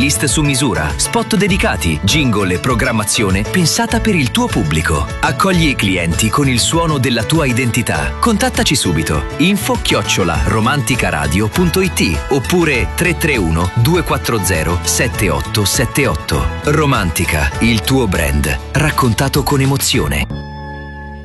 playlist su misura, spot dedicati, jingle e programmazione pensata per il tuo pubblico. Accogli i clienti con il suono della tua identità. Contattaci subito. info@romanticaradio.it oppure 331 240 7878. Romantica, il tuo brand, raccontato con emozione.